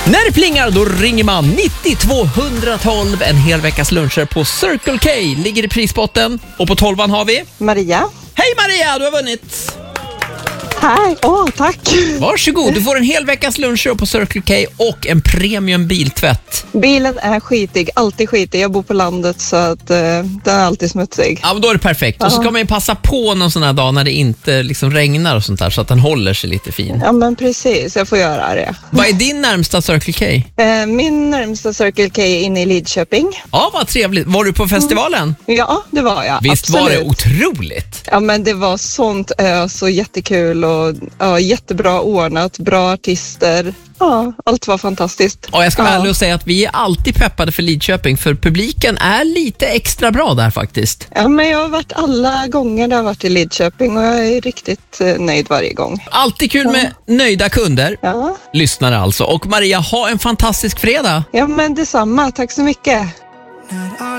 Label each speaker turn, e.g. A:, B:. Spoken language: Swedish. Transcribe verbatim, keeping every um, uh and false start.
A: När det plingar då ringer man nittio tvåhundratolv. En hel veckas luncher på Circle K ligger i prispotten. Och på tolvan har vi
B: Maria.
A: Hej Maria, du har vunnit.
B: Hej, åh oh, tack.
A: Varsågod, du får en hel veckas luncher på Circle K och en premium biltvätt.
B: Bilen är skitig, alltid skitig. Jag bor på landet så att uh, den är alltid smutsig.
A: Ja, men då är det perfekt. Och så ska man ju passa på någon sån här dag när det inte liksom regnar och sånt där så att den håller sig lite fin.
B: Ja men precis, jag får göra det.
A: Vad är din närmsta Circle K?
B: Uh, min närmsta Circle K är inne i Lidköping.
A: Ja, vad trevligt. Var du på festivalen?
B: Ja, det var jag.
A: Visst
B: absolut.
A: Var det otroligt?
B: Ja men det var sånt ös och jättekul och ja, jättebra ordnat, bra artister. Ja, allt var fantastiskt.
A: Och jag ska
B: ja.
A: väl och säga att vi är alltid peppade för Lidköping för publiken är lite extra bra där faktiskt.
B: Ja men jag har varit alla gånger där jag har varit i Lidköping och jag är riktigt eh, nöjd varje gång.
A: Alltid kul med ja. nöjda kunder.
B: Ja.
A: Lyssnare alltså. Och Maria, ha en fantastisk fredag.
B: Ja men detsamma, tack så mycket.